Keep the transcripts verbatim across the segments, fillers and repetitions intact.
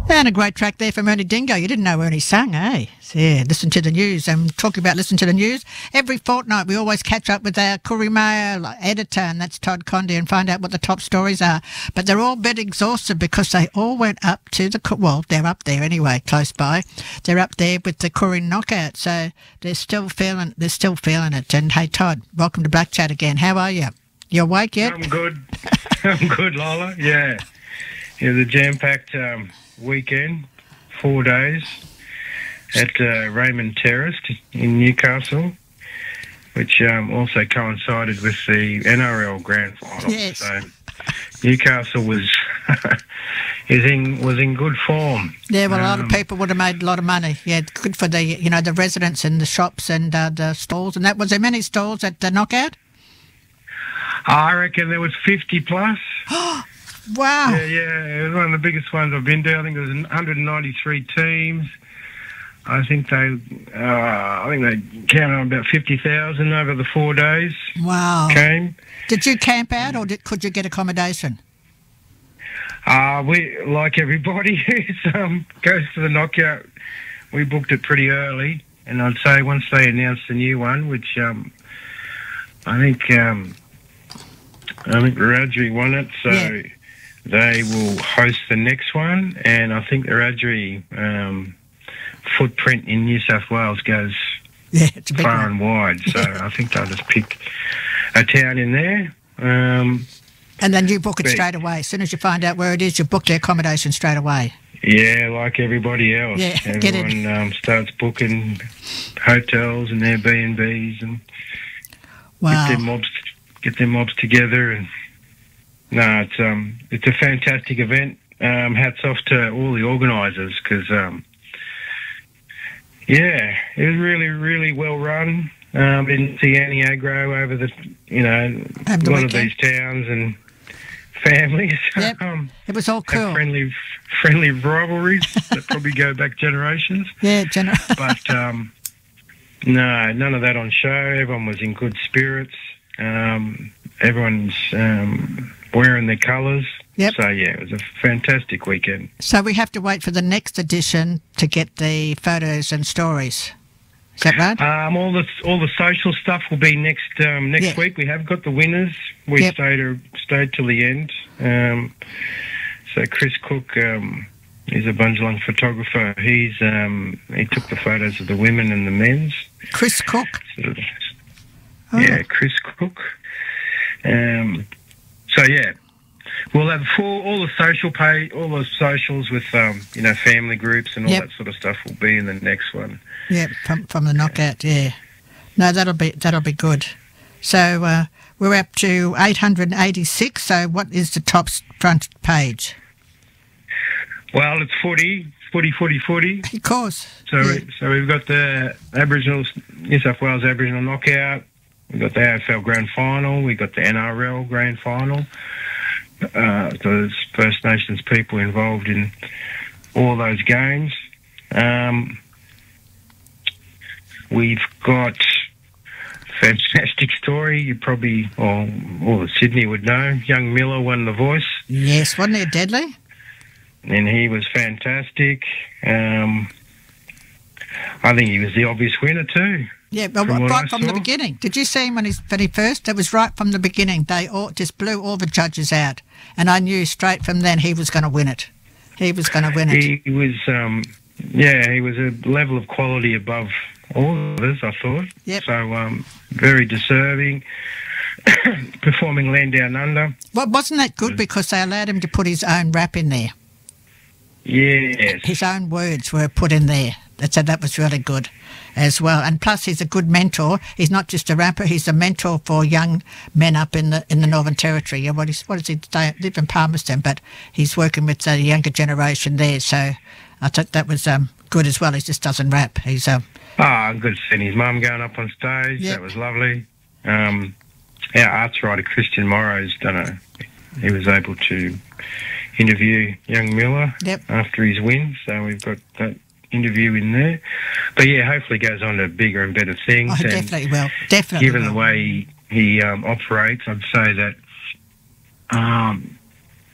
And a great track there from Ernie Dingo. You didn't know Ernie sang, eh? So, yeah, listen to the news. And talking about listen to the news, every fortnight we always catch up with our Koori Mail editor, and that's Todd Condy, and find out what the top stories are. But they're all a bit exhausted because they all went up to the, well, they're up there anyway, close by. They're up there with the Koori Knockout, so they're still feeling, they're still feeling it. And hey, Todd, welcome to Black Chat again. How are you? You awake yet? I'm good. I'm good, Lola. Yeah. It was a jam-packed um, weekend, four days at uh, Raymond Terrace in Newcastle, which um, also coincided with the N R L Grand Final. Yes. So Newcastle was is in was in good form. Yeah, well, a lot um, of people would have made a lot of money. Yeah, good for the you know the residents and the shops and uh, the stalls. And that was there many stalls at the Knockout? I reckon there was fifty plus. Wow. Yeah, yeah, it was one of the biggest ones I've been to. I think there was one hundred ninety-three teams. I think they, uh, I think they counted on about fifty thousand over the four days. Wow. Came. Did you camp out, or did, could you get accommodation? Uh, we, like everybody who um, goes to the Knockout, we booked it pretty early. And I'd say once they announced the new one, which um, I think um, I think Wiradjuri won it, so Yeah. they will host the next one. And I think the Wiradjuri um, footprint in New South Wales goes Yeah, it's a big far one. and wide, so I think they'll just pick a town in there. Um, And then you book it But- straight away. As soon as you find out where it is, you book the accommodation straight away. yeah, like everybody else. Yeah, get it. Everyone um, starts booking hotels and Airbnbs and Wow. get their mobs get their mobs together. And no, it's um it's a fantastic event. Um, hats off to all the organisers because um, yeah, it was really really well run. Um, didn't see any aggro over the you know Over the a lot of weekend. these towns and families. Yep. um, It was all have cool. friendly friendly rivalries that probably go back generations. Yeah, general. But um, no, none of that on show. Everyone was in good spirits. Um, everyone's um, wearing their colours. Yep. So yeah, it was a fantastic weekend. So we have to wait for the next edition to get the photos and stories. Is that right? Um, all the all the social stuff will be next um, next Yeah. week. We have got the winners. We Yep. stayed uh, stayed till the end. Um, so Chris Cook um, is a Bundjalung photographer. He's um, he took the photos of the women and the men's. Chris Cook. Sort of, Oh. Yeah, Chris Cook. Um, so yeah, we'll have full all the social pay, all the socials with um, you know family groups and all Yep. that sort of stuff will be in the next one. Yeah, from from the Knockout. Yeah. No, that'll be that'll be good. So uh, we're up to eight hundred eighty-six. So what is the top s- front page? Well, it's footy, footy, footy, footy. Of course. So, Yeah. so we've got the Aboriginal New South Wales Aboriginal Knockout. We've got the A F L Grand Final. We've got the N R L Grand Final. Uh, so there's First Nations people involved in all those games. Um, we've got fantastic story. You probably, or all of Sydney would know. Young Miller won The Voice, Yes, wasn't it deadly? and he was fantastic. Um, I think he was the obvious winner too. Yeah, well, From what right I from the saw. beginning. Did you see him when, he's, when he first? That was right from the beginning. They all just blew all the judges out. And I knew straight from then he was going to win it. He was going to win it. He was, um, yeah, he was a level of quality above all of us, I thought. Yep. So, um, very deserving, performing Land Down Under. Well, wasn't that good because they allowed him to put his own rap in there? Yes. His own words were put in there. That said, that was really good as well. And plus, he's a good mentor. He's not just a rapper; he's a mentor for young men up in the in the Northern Territory. Yeah, what is what is he? They live in Palmerston, but he's working with the younger generation there. So I thought that was um, good as well. He just doesn't rap. He's um, Ah, good seeing his mum going up on stage. Yep. That was lovely. Um, our arts writer, Christian Morrow's done a... He was able to interview young Miller Yep. after his win, so we've got that interview in there. But yeah, hopefully goes on to bigger and better things. oh, and definitely will. Definitely. given will. the way he, he um, operates, I'd say that um,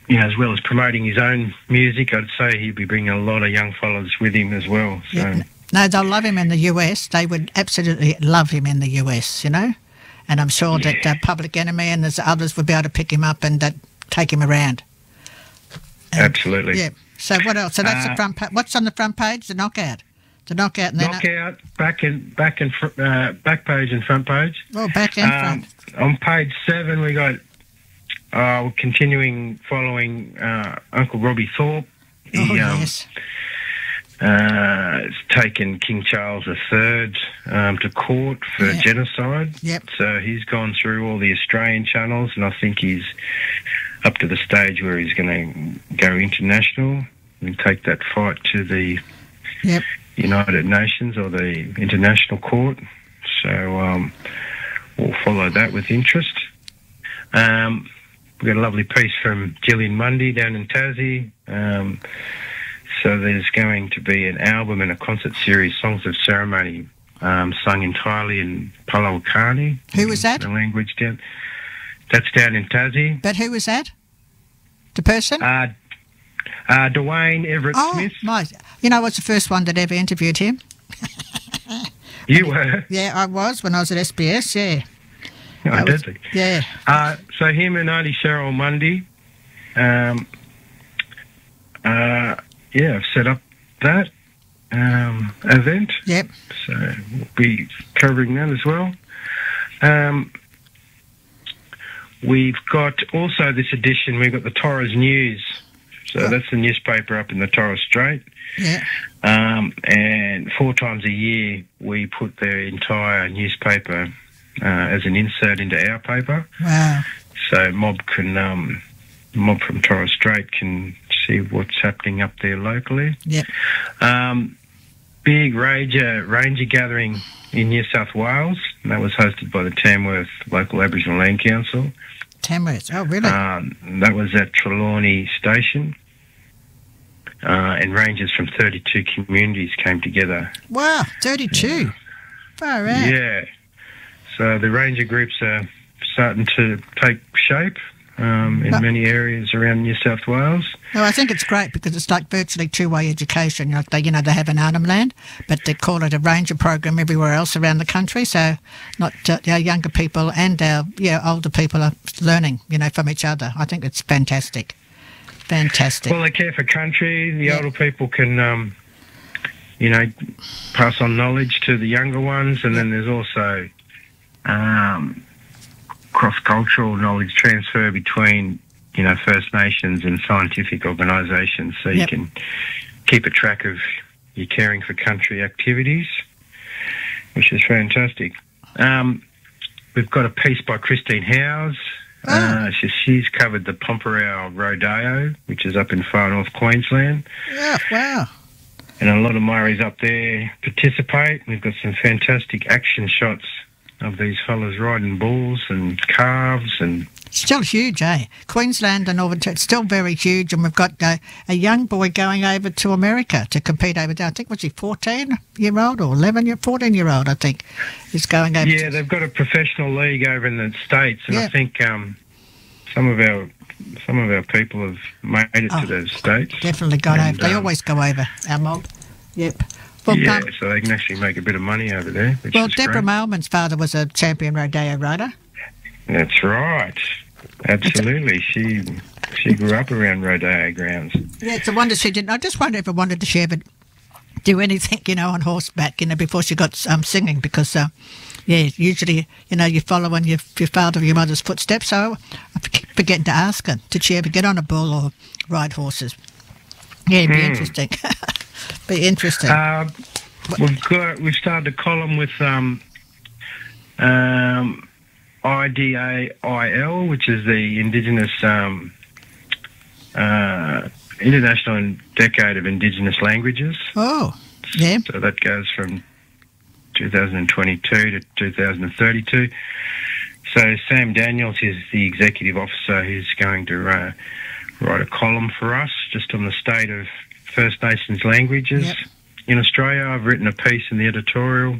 you know, as well as promoting his own music, I'd say he'd be bringing a lot of young fellas with him as well. So. Yeah. No, they'll love him in the U S. They would absolutely love him in the U S, you know. And I'm sure yeah. that uh, Public Enemy and there's others would be able to pick him up and uh, take him around. And, absolutely. Yeah. So what else? So that's uh, the front page. What's on the front page? The knockout. The knockout. And then knockout, back and back and fr- uh, back page and front page. Oh, back and um, front. On page seven, we got uh, continuing following uh, Uncle Robbie Thorpe. He, oh yes. Um, uh, it's taken King Charles the Third um, to court for yeah. genocide. Yep. So he's gone through all the Australian channels, and I think he's up to the stage where he's going to go international and take that fight to the yep. United Nations or the International Court. So um, we'll follow that with interest. Um, we've got a lovely piece from Gillian Mundy down in Tassie. Um, so there's going to be an album and a concert series, Songs of Ceremony, um, sung entirely in Polowukani. Who was that? The language down. That's down in Tassie. But who was that? The person? Uh, uh, Dwayne Everett oh, Smith. My, you know, I was the first one that ever interviewed him. You were? Yeah, I was when I was at S B S, yeah. Oh, did he? Yeah. Uh, so him and Auntie Cheryl Mundy, um, uh, yeah, I've set up that um, event. Yep. So we'll be covering that as well. Um, we've got also this edition, we've got the Torres News. So oh. that's the newspaper up in the Torres Strait. Yeah. Um, and four times a year we put their entire newspaper uh, as an insert into our paper. Wow. So mob can, um, mob from Torres Strait can see what's happening up there locally. Yep. Um, big ranger, ranger gathering in New South Wales, and that was hosted by the Tamworth Local Aboriginal Land Council. Tamworth, oh really? Um, that was at Trelawney Station. Uh, and rangers from thirty-two communities came together. Wow, thirty-two. Yeah. Far out. Yeah. So the ranger groups are starting to take shape um, in but, many areas around New South Wales. No, I think it's great because it's like virtually two-way education. Like they, you know, they have an Arnhem Land, but they call it a ranger program everywhere else around the country. So not uh, our younger people and our yeah older people are learning, you know, from each other. I think it's fantastic. Fantastic. Well, they care for country. The yeah. older people can, um, you know, pass on knowledge to the younger ones, and yeah. then there's also um, cross-cultural knowledge transfer between, you know, First Nations and scientific organisations, so yep. you can keep a track of your caring for country activities, which is fantastic. Um, we've got a piece by Christine Howes. Oh. Uh, she, she's covered the Pomperau Rodeo, which is up in far north Queensland. Yeah, wow. And a lot of Maoris up there participate. We've got some fantastic action shots of these fellas riding bulls and calves and... Still huge, eh? Queensland and Northern Territory, it's still very huge, and we've got uh, a young boy going over to America to compete over there. I think, was he fourteen-year-old or eleven-year, fourteen-year-old, I think, is going over. Yeah, to... they've got a professional league over in the States, and yeah. I think um, some of our some of our people have made it oh, to the States. Definitely gone and, over. They um, always go over, our mob. Yep. Well, yeah, um, so they can actually make a bit of money over there, which Well, is Deborah great. Mailman's father was a champion rodeo rider. That's right. Absolutely. She she grew up around rodeo grounds. Yeah, it's a wonder she didn't. I just wonder if I wanted to she ever do anything, you know, on horseback, you know, before she got um, singing, because, uh, yeah, usually, you know, you're following your, your father or your mother's footsteps, so I keep forgetting to ask her, did she ever get on a bull or ride horses? Yeah, it'd be mm. interesting. be interesting. Uh, we've got, we've started a column with... Um, um, I D A I L, which is the Indigenous um, uh, International Decade of Indigenous Languages. Oh, yeah. So that goes from two thousand twenty-two to two thousand thirty-two. So Sam Daniels is the executive officer who's going to uh, write a column for us just on the state of First Nations languages yep. in Australia. I've written a piece in the editorial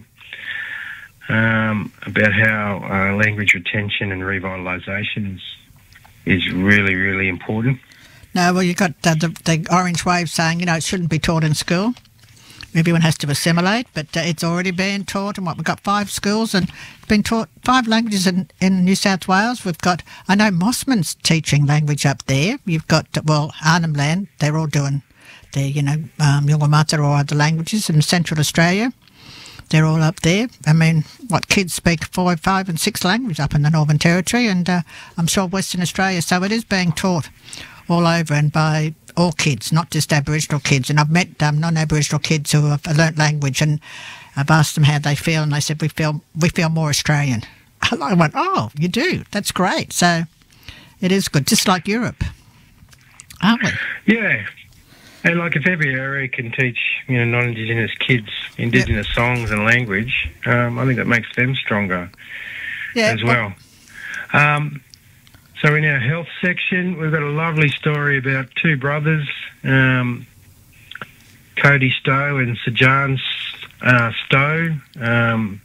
Um, about how uh, language retention and revitalisation is, is really, really important. No, well, you've got uh, the, the Orange Wave saying, you know, it shouldn't be taught in school. Everyone has to assimilate, but uh, it's already been taught. And what, we've got five schools and it's been taught five languages in, in New South Wales. We've got, I know Mossman's teaching language up there. You've got, well, Arnhem Land, they're all doing their, you know, um, Yungamata or other languages in Central Australia. They're all up there. I mean, what, kids speak four, five and six languages up in the Northern Territory, and uh, I'm sure Western Australia. So it is being taught all over and by all kids, not just Aboriginal kids. And I've met um, non-Aboriginal kids who have learnt language, and I've asked them how they feel, and they said, we feel we feel more Australian. I went, oh, you do? That's great. So it is good, just like Europe, aren't we? Yeah. And like if every area can teach, you know, non-Indigenous kids Indigenous yep. songs and language, um, I think that makes them stronger yeah, as well. well. Um, so in our health section, we've got a lovely story about two brothers, um, Cody Stowe and Sajan uh, Stowe. Um,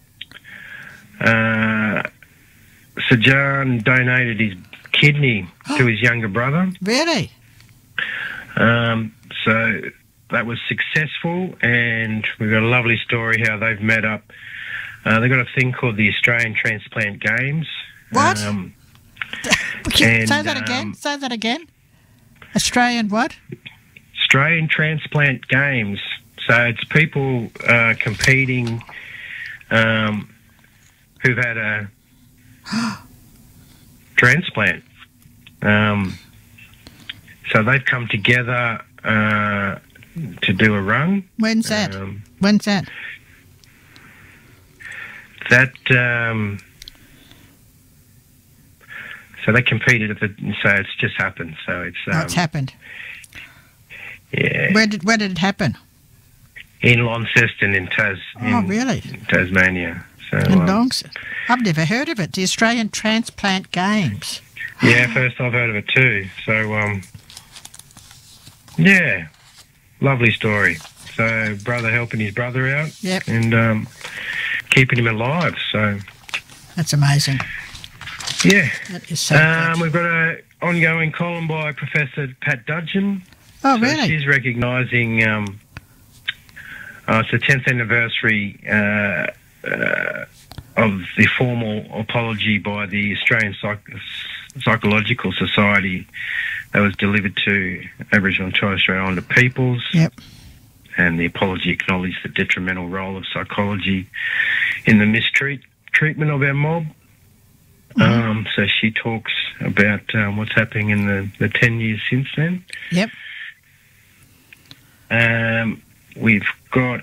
uh, Sajan donated his kidney to his younger brother. Really? Um, so that was successful, and we've got a lovely story how they've met up. Uh, they've got a thing called the Australian Transplant Games. What? Um, Say and, that again. Um, Say that again. Australian what? Australian Transplant Games. So it's people uh, competing um, who've had a transplant. Um, so they've come together uh, to do a run. When's that? Um, When's that? That um, so they competed at the. So it's just happened. So it's. Um, oh, it's happened. Yeah. Where did Where did it happen? In Launceston, in Tas. Oh, in, really? In Tasmania. So. In Um, Launceston. I've never heard of it. The Australian Transplant Games. Yeah, first I've heard of it too. So, um, yeah, lovely story. So, brother helping his brother out. Yep. And um, keeping him alive. So. That's amazing. Yeah. That is so um, good. We've got a ongoing column by Professor Pat Dudgeon. Oh, so really? She's recognising. Um, uh, it's the tenth anniversary uh, uh, of the formal apology by the Australian Psych- Psychological Society that was delivered to Aboriginal and Torres Strait Islander peoples. Yep. And the apology acknowledged the detrimental role of psychology in the mistreat treatment of our mob. Mm-hmm. Um, so she talks about um, what's happening in the, the ten years since then. Yep. Um, we've got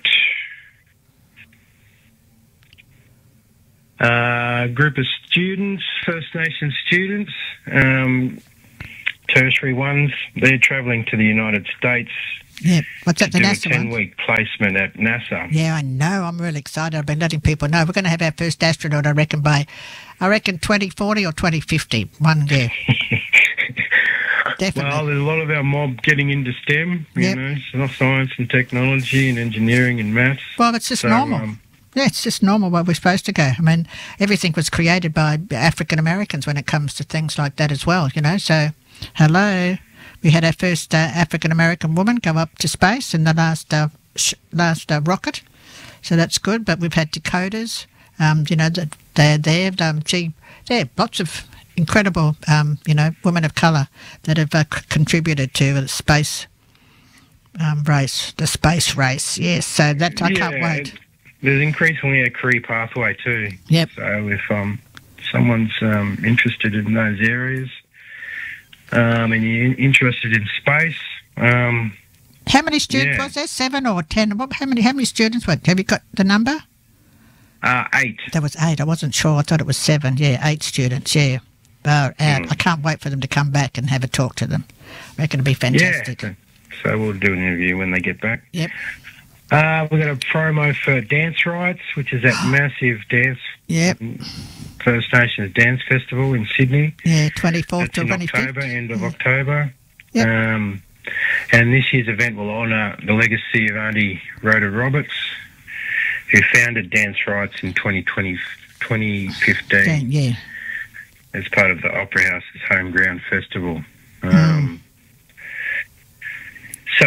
a group of students, First Nations students, um, tertiary ones. They're travelling to the United States. Yeah. What's that, the to do NASA a one? ten-week placement at NASA. Yeah, I know. I'm really excited. I've been letting people know. We're going to have our first astronaut, I reckon, by, I reckon, twenty forty or twenty fifty. One year. Definitely. Well, there's a lot of our mob getting into STEM, you Yep. know, so science and technology and engineering and maths. Well, it's just So, normal. um, Yeah, it's just normal where we're supposed to go. I mean, everything was created by African Americans when it comes to things like that as well, you know. So, hello. We had our first uh, African American woman go up to space in the last uh, sh- last uh, rocket. So that's good. But we've had Dakotas, um, you know, that they're there. Um, gee, there lots of incredible, um, you know, women of colour that have uh, c- contributed to the space um, race, the space race. Yes, so that I can't yeah, wait. There's increasingly a career pathway too. Yep. So if um, someone's um, interested in those areas um, and you're interested in space, um, How many students yeah. was there? Seven or ten? What, how many? How many students were? Have you got the number? uh, eight. There was eight. I wasn't sure. I thought it was seven. Yeah, eight students. Yeah, far out. Mm. I can't wait for them to come back and have a talk to them. I reckon it'll be fantastic. Yeah. So we'll do an interview when they get back. Yep. Uh, we've got a promo for Dance Rights, which is that massive dance Yep. First Nations Dance Festival in Sydney. Yeah, twenty-fourth That's to in twenty-fifth. October, end of October. Yep. Um, and this year's event will honour the legacy of Auntie Rhoda Roberts, who founded Dance Rights in twenty twenty, twenty fifteen Yeah. as part of the Opera House's Home Ground Festival. Um, Mm.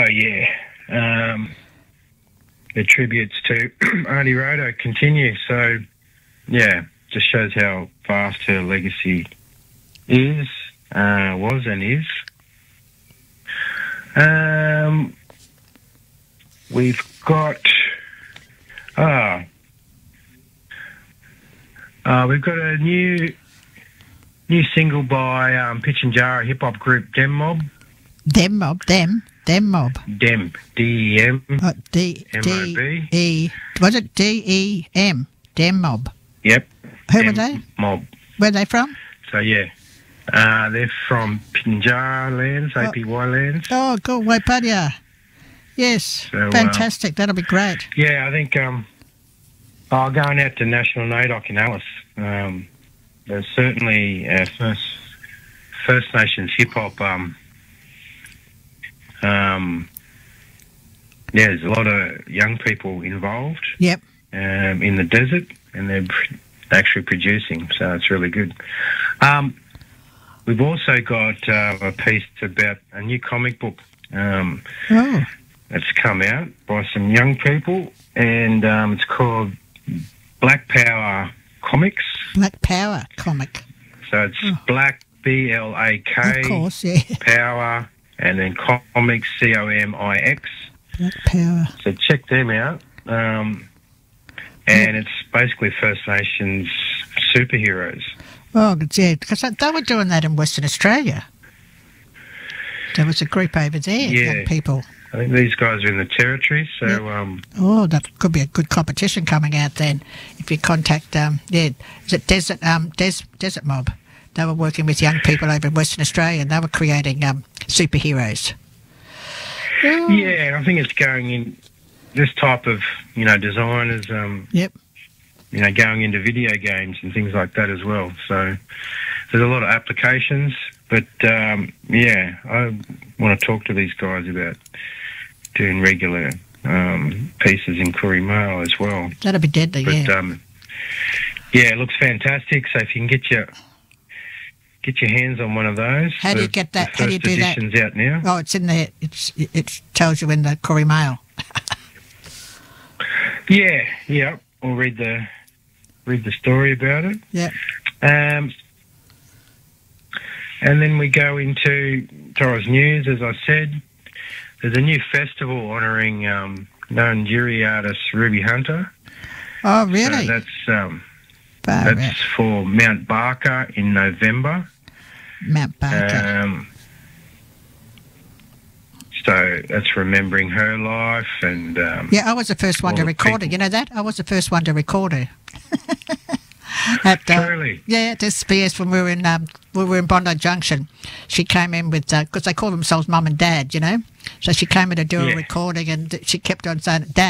yeah, um, the tributes to Auntie Rhoda continue. So, yeah, just shows how vast her legacy is, uh, was and is. Um, we've got, ah, uh, we've got a new new single by um, Pitch and Jar hip hop group Dem Mob. Dem Mob, Dem, Dem Mob. Dem, D E M. Oh, D, D, E, was it D E M? Dem Mob. Yep. Who Dem were they? Mob. Where are they from? So, yeah. Uh, they're from Pinjar lands, A P Y lands. Oh, good. Waipadia. Yes. So, fantastic. Uh, That'll be great. Yeah, I think um, oh, going out to National NAIDOC in Alice. Um, there's certainly uh, First, First Nations hip-hop. Um, um, yeah, there's a lot of young people involved. Yep. Um, in the desert, and they're pr- actually producing, so it's really good. Um, we've also got uh, a piece about a new comic book um, oh. that's come out by some young people, and um, it's called Black Power Comics. Black Power comic. So it's oh. Black, B L A K, of course, yeah. Power, and then Comics, C O M I X. Black Power. So check them out. Um, and it's basically First Nations superheroes. Oh, yeah, because they were doing that in Western Australia. There was a group over there, yeah. young people. I think these guys are in the Territory, so... Yep. Um, oh, that could be a good competition coming out then, if you contact, um, yeah, is it Desert, um, Des, Desert Mob? They were working with young people over in Western Australia, and they were creating um, superheroes. Oh. Yeah, I think it's going in... This type of, you know, designers, um, yep. you know, going into video games and things like that as well. So there's a lot of applications, but um, yeah, I want to talk to these guys about doing regular um, pieces in Koori Mail as well. That'll be deadly, but, yeah. Um, yeah, it looks fantastic. So if you can get your get your hands on one of those, how do you get that? How do you do that? The first edition's out now. Oh, it's in there. It's it tells you in the Koori Mail. Yeah, yeah. We'll read the read the story about it. Yeah. Um, and then we go into Torres News, as I said. There's a new festival honouring um, known jury artist Ruby Hunter. Oh, really? So that's um, Far that's out. for Mount Barker in November. Mount Barker. Um, So that's remembering her life and... Um, yeah, I was the first one to record it. You know that? I was the first one to record her. at, uh, Truly? Yeah, at S B S when we were in um, we were in Bondi Junction. She came in with... Because uh, they call themselves Mum and Dad, you know? So she came in to do yeah. a recording and she kept on saying, Dad,